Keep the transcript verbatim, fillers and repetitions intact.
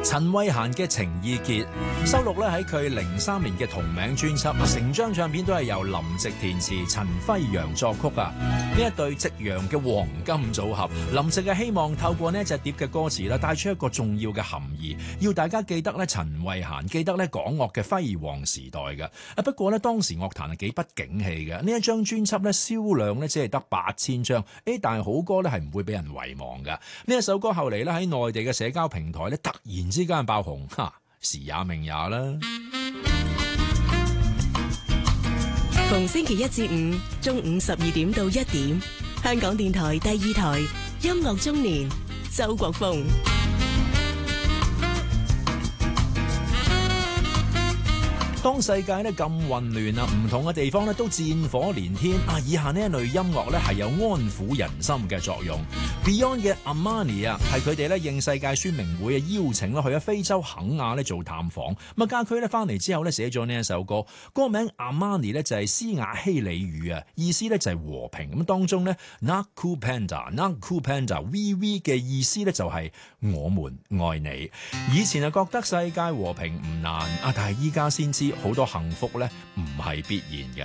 陳慧嫻嘅情意結收錄咧喺佢零三年嘅同名專輯，成張唱片都係由林夕填詞、陳輝陽作曲啊！呢一對夕陽嘅黃金組合，林夕嘅希望透過呢一隻碟嘅歌詞啦，帶出一個重要嘅含義，要大家記得咧陳慧嫻，記得咧港樂嘅輝煌時代嘅。啊不過咧當時樂壇係幾不景氣嘅，呢一張專輯咧銷量咧只係得八千張，誒但係好歌咧係唔會俾人遺忘嘅。呢一首歌後嚟咧喺內地嘅社交平台咧突然之間爆紅，哈時也命也啦。 逢星期一至五中午十二點到一點，香港電台第二台音樂中年，周國峰。 當世界咧咁混亂啊，唔同嘅地方咧都戰火連天啊！以下呢一類音樂咧係有安撫人心嘅作用。Beyond 嘅 Amani 啊，係佢哋咧應世界宣明會嘅邀請啦，去咗非洲肯亞咧做探訪。咁啊，家駒咧翻嚟之後咧寫咗呢一首歌，歌名 Amani 咧就係斯瓦希里語啊，意思咧就係和平。咁當中咧 Naku Panda Naku Panda V V 嘅意思咧就係我們愛你。以前啊覺得世界和平唔難啊，但係依家先知。好多幸福咧唔係必然